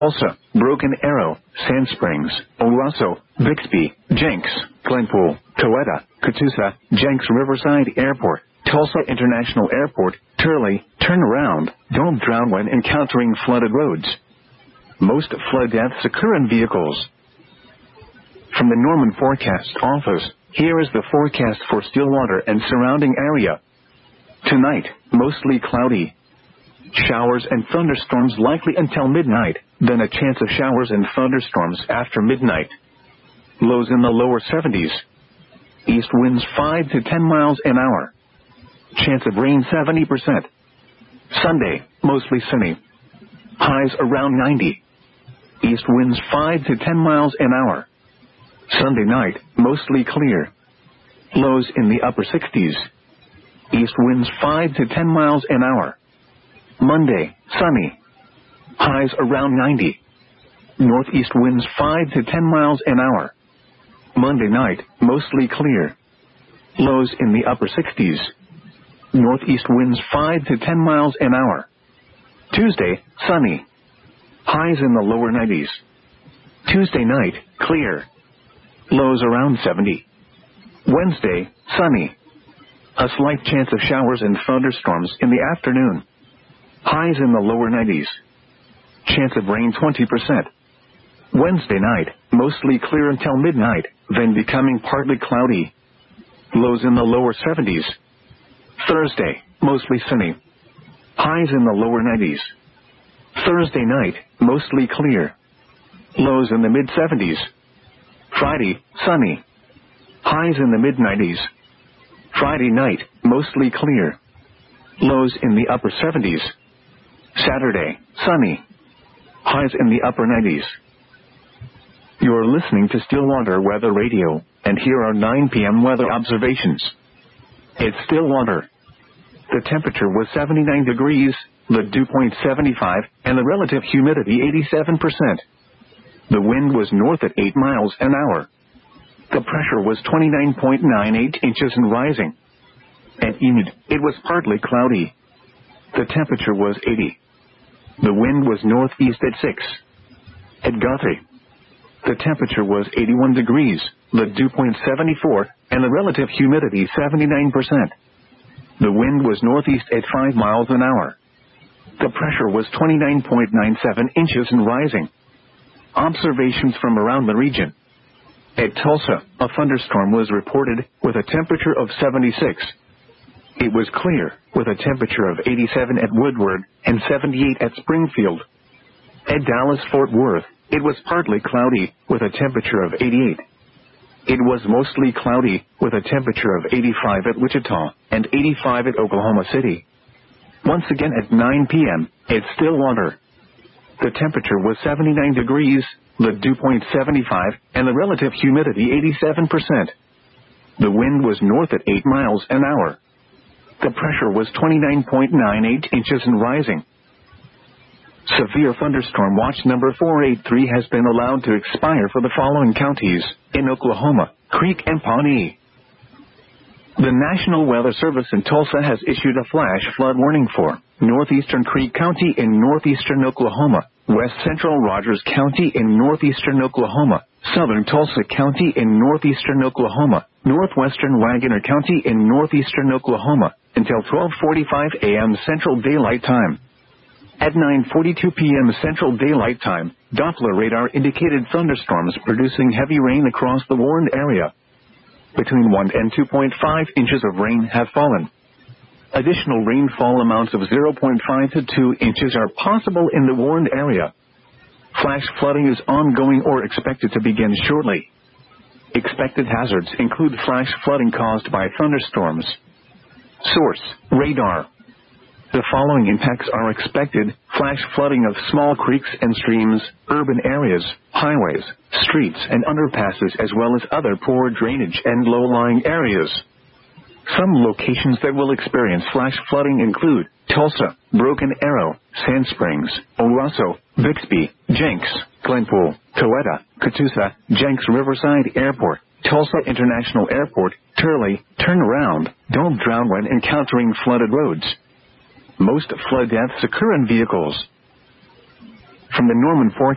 Tulsa, Broken Arrow, Sand Springs, Owasso, Bixby, Jenks, Glenpool, Coweta, Catoosa, Jenks Riverside Airport, Tulsa International Airport, Turley, turn around, don't drown when encountering flooded roads. Most flood deaths occur in vehicles. From the Norman Forecast Office, here is the forecast for Stillwater and surrounding area. Tonight, mostly cloudy. Showers and thunderstorms likely until midnight, then a chance of showers and thunderstorms after midnight. Lows in the lower 70s. East winds 5 to 10 miles an hour. Chance of rain 70%. Sunday, mostly sunny. Highs around 90. East winds 5 to 10 miles an hour. Sunday night, mostly clear. Lows in the upper 60s. East winds 5 to 10 miles an hour. Monday, sunny. Highs around 90. Northeast winds 5 to 10 miles an hour. Monday night, mostly clear. Lows in the upper 60s. Northeast winds 5 to 10 miles an hour. Tuesday, sunny. Highs in the lower 90s. Tuesday night, clear. Lows around 70. Wednesday, sunny. A slight chance of showers and thunderstorms in the afternoon. Highs in the lower 90s. Chance of rain 20%. Wednesday night, mostly clear until midnight, then becoming partly cloudy. Lows in the lower 70s. Thursday, mostly sunny. Highs in the lower 90s. Thursday night, mostly clear. Lows in the mid-70s. Friday, sunny. Highs in the mid-90s. Friday night, mostly clear. Lows in the upper 70s. Saturday, sunny. Highs in the upper 90s. You're listening to Stillwater Weather Radio, and here are 9 p.m. weather observations. It's Stillwater. The temperature was 79 degrees, the dew point 75, and the relative humidity 87%. The wind was north at 8 miles an hour. The pressure was 29.98 inches and rising. At Enid, it was partly cloudy. The temperature was 80. The wind was northeast at 6. At Guthrie, the temperature was 81 degrees, the dew point 74, and the relative humidity 79%. The wind was northeast at 5 miles an hour. The pressure was 29.97 inches and rising. Observations from around the region. At Tulsa, a thunderstorm was reported with a temperature of 76. It was clear, with a temperature of 87 at Woodward and 78 at Springfield. At Dallas-Fort Worth, it was partly cloudy, with a temperature of 88. It was mostly cloudy, with a temperature of 85 at Wichita and 85 at Oklahoma City. Once again at 9 p.m., at Stillwater, the temperature was 79 degrees, the dew point 75, and the relative humidity 87%. The wind was north at 8 miles an hour. The pressure was 29.98 inches and rising. Severe thunderstorm watch number 483 has been allowed to expire for the following counties in Oklahoma: Creek and Pawnee. The National Weather Service in Tulsa has issued a flash flood warning for northeastern Creek County in northeastern Oklahoma, west central Rogers County in northeastern Oklahoma, southern Tulsa County in northeastern Oklahoma, northwestern Wagoner County in northeastern Oklahoma, until 12:45 a.m. Central Daylight Time. At 9:42 p.m. Central Daylight Time, Doppler radar indicated thunderstorms producing heavy rain across the warned area. Between 1 and 2.5 inches of rain have fallen. Additional rainfall amounts of 0.5 to 2 inches are possible in the warned area. Flash flooding is ongoing or expected to begin shortly. Expected hazards include flash flooding caused by thunderstorms. Source: radar. The following impacts are expected: flash flooding of small creeks and streams, urban areas, highways, streets and underpasses, as well as other poor drainage and low-lying areas. Some locations that will experience flash flooding include Tulsa, Broken Arrow, Sand Springs, Owasso, Bixby, Jenks, Glenpool, Coweta, Catoosa, Jenks Riverside Airport, Tulsa International Airport, Turley, turn around, don't drown when encountering flooded roads. Most flood deaths occur in vehicles. From the Norman Forecast